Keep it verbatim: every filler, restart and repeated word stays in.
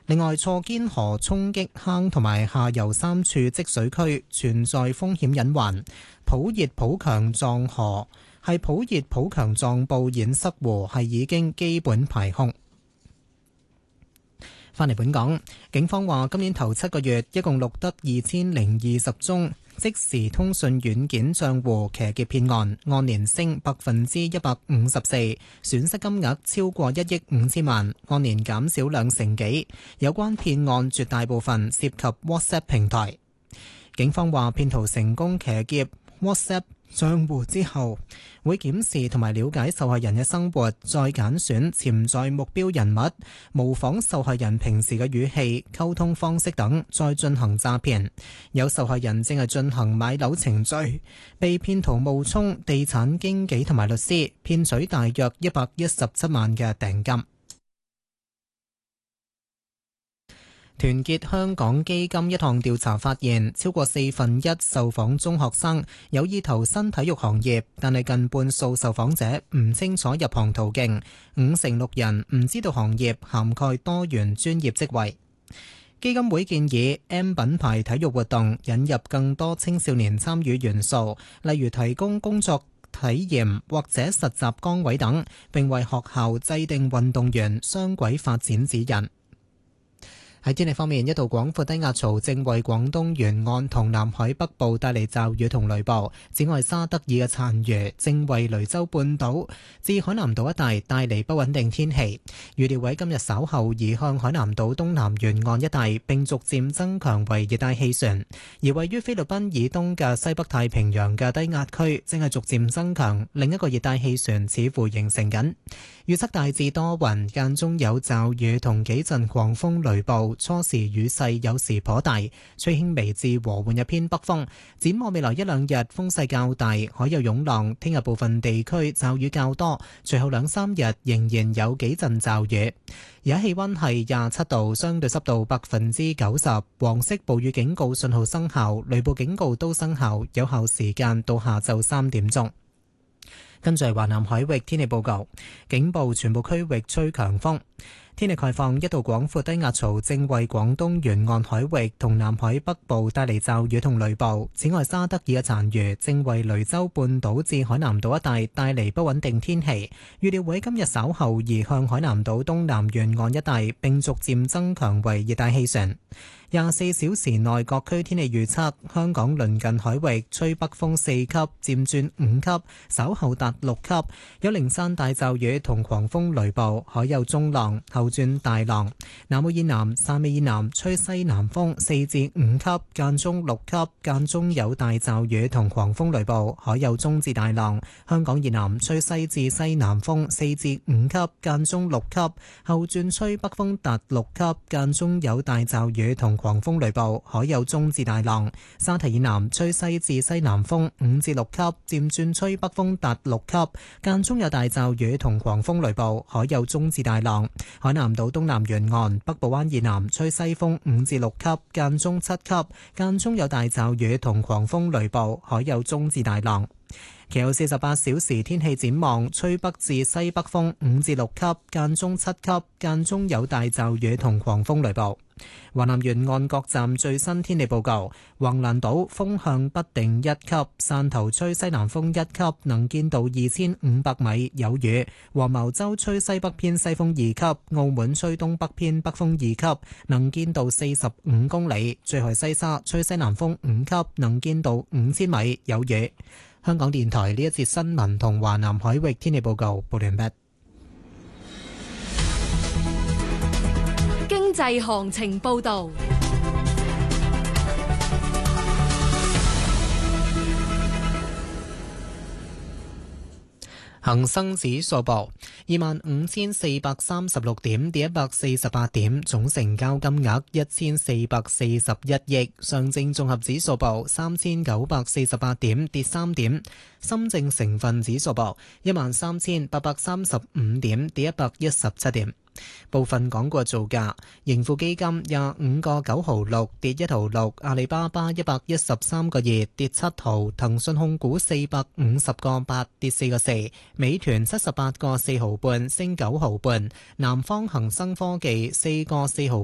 另外，錯堅河衝擊坑同埋下游三處積水區存在風險隱患。普熱普強壯河係普熱普強壯布堰塞湖係已經基本排空。返嚟本港，警方話今年頭七個月一共錄得二千零二十宗即時通訊軟件帳戶騎劫騙案，按年升百分之一百五十四，損失金額超過一億五千萬，按年減少兩成幾。有關騙案絕大部分涉及 WhatsApp 平台。警方話騙徒成功騎劫 WhatsApp 帳戶之後，會檢視同埋了解受害人嘅生活，再揀選潛在目標人物，模仿受害人平時嘅語氣、溝通方式等，再進行詐騙。有受害人正係進行買樓程序，被騙徒冒充地產經紀同埋律師，騙取大約一百一十七萬嘅訂金。團結香港基金一項調查發現，超過四分一受訪中學生有意投身體育行業，但係近半數受訪者唔清楚入行途徑，五成六人唔知道行業涵蓋多元專業職位。基金會建議 M 品牌體育活動引入更多青少年參與元素，例如提供工作體驗或者實習崗位等，並為學校制定運動員雙軌發展指引。喺天氣方面，一道廣闊低壓槽正為廣東沿岸同南海北部帶嚟驟雨同雷暴。此外，沙德爾嘅殘餘正為雷州半島至海南島一帶帶嚟不穩定天氣。預料喺今日稍後移向海南島東南沿岸一帶，並逐漸增強為熱帶氣旋。而位於菲律賓以東嘅西北太平洋嘅低壓區正係逐漸增強，另一個熱帶氣旋似乎形成緊。預測大致多雲，間中有驟雨同幾陣狂風雷暴，初時雨勢有時頗大，吹輕微至和緩一偏北風。展望未來一兩日風勢較大，海有湧浪。聽日部分地區驟雨較多，隨後兩三日仍然有幾陣驟雨。而家氣溫係廿七度，相對濕度百分之九十，黃色暴雨警告信號生效，雷暴警告都生效，有效時間到下晝三點鐘。跟住係華南海域天氣報告，警報全部區域吹強風。天氣概況，一道廣闊低壓槽正為廣東沿岸海域同南海北部帶嚟驟雨同雷暴。此外，沙德爾嘅殘餘正為雷州半島至海南島一帶帶嚟不穩定天氣。預料會今日稍後移向海南島東南沿岸一帶，並逐漸增強為熱帶氣旋。廿四小時內各區天氣預測：香港鄰近海域吹北風四級，漸轉五級，稍後達六級，有零散大驟雨同狂風雷暴，海有中浪，後轉大浪。南澳以南、汕尾以南吹西南風四至五級，間中六級，間中有大驟雨同狂風雷暴，海有中至大浪。香港以南吹西至西南風四至五級，間中六級，後轉吹北風達六級，間中有大驟雨同狂風雷暴，海有中至大浪。沙堤以南吹西至西南風五至六級，漸轉吹北風達六級，間中有大驟雨同狂風雷暴，海有中至大浪。海南島東南沿岸北部灣以南吹西風五至六級，間中七級，間中有大驟雨同狂風雷暴，海有中至大浪。其後四十八小時天氣展望，吹北至西北風五至六級，間中七級，間中有大驟雨同狂風雷暴。華南沿岸各站最新天氣報告：橫瀾島風向不定一級，汕頭吹西南風一級，能見度二千五百米，有雨；黃茅洲吹西北偏西風二級，澳門吹東北偏北風二級，能見度四十五公里；最後西沙吹西南風五級，能見度五千米，有雨。香港電台呢一節新聞同華南海域天氣報告報完畢。 經濟行情報道。 恒生指數報二萬五千四百三十六點，跌一百四十八點，總成交金額一千四百四十一億。上證綜合指數報三千九百四十八點，跌三點。深證成分指數報一萬三千八百三十五點，跌一百一十七點。部分港股造價：盈富基金廿五個九毫六跌一毫六，阿里巴巴一百一十三個二跌七毫，騰訊控股四百五十個八跌四個四，美團七十八個四毫半升九毫半，南方恒生科技四個四毫